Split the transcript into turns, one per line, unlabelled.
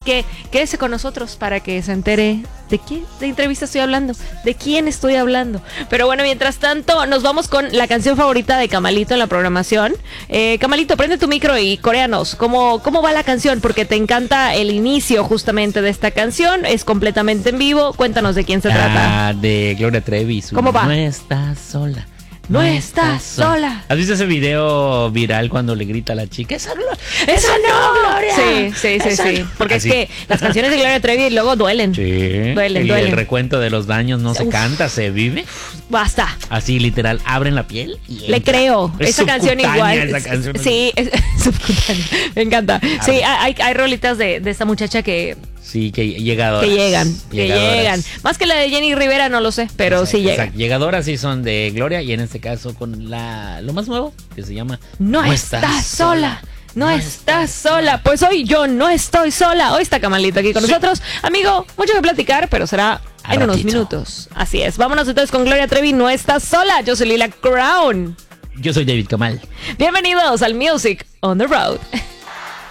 que quédese con nosotros para que se entere de qué entrevista estoy hablando, de quién estoy hablando. Pero bueno, mientras tanto, nos vamos con la canción favorita de Camalito en la programación. Camalito, prende tu micro y coréanos, ¿cómo va la canción? Porque te encanta el inicio justamente de esta canción, es completamente en vivo. Cuéntanos de quién se trata.
De Gloria Trevi.
¿Cómo va?
No estás sola.
No estás sola.
¿Has visto ese video viral cuando le grita a la chica? ¡Esa no, Gloria!
Sí. Porque
así.
es que las canciones de Gloria Trevi luego duelen.
Sí.
Duelen.
Y el recuento de los daños no se canta, se vive.
Basta.
Así, literal, abren la piel y
Le creo.
Es
Esa canción
subcutánea,
igual.
esa canción.
Sí, es subcutánea. Me encanta. Sí, hay rolitas de esta muchacha que
Sí, que llegadoras.
que llegan. Más que la de Jenny Rivera, no lo sé, pero sí llegan.
Exacto. Llegadoras sí son de Gloria y en este caso con lo más nuevo que se llama
No estás sola. No estás sola. Pues hoy yo no estoy sola. Hoy está Camalito aquí con nosotros. Amigo, mucho que platicar, pero será en unos minutos. Así es. Vámonos entonces con Gloria Trevi. No estás sola. Yo soy Lila Crown.
Yo soy David Kamal.
Bienvenidos al Music on the Road.